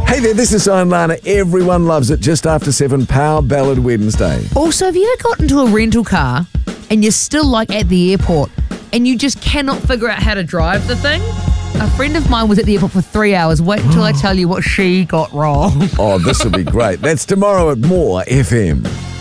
Hey there, this is Simon Lana. Everyone loves it. Just after 7, Power Ballad Wednesday. Also, have you ever got into a rental car and you're still like at the airport and you just cannot figure out how to drive the thing? A friend of mine was at the airport for 3 hours. Wait until I tell you what she got wrong. Oh, this will be great. That's tomorrow at More FM.